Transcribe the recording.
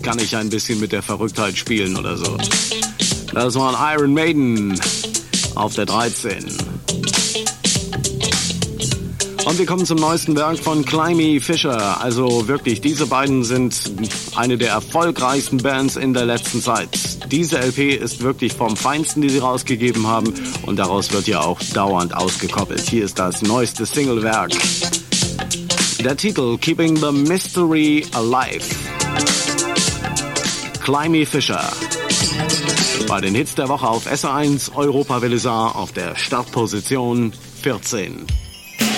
kann ich ein bisschen mit der Verrücktheit spielen oder so. Das waren Iron Maiden auf der 13. Und wir kommen zum neuesten Werk von Climby Fisher. Also wirklich, diese beiden sind eine der erfolgreichsten Bands in der letzten Zeit. Diese LP ist wirklich vom Feinsten, die sie rausgegeben haben. Und daraus wird ja auch dauernd ausgekoppelt. Hier ist das neueste Singlewerk. Der Titel Keeping the Mystery Alive. Climby Fisher. Bei den Hits der Woche auf SR1 Europa Velizar auf der Startposition 14.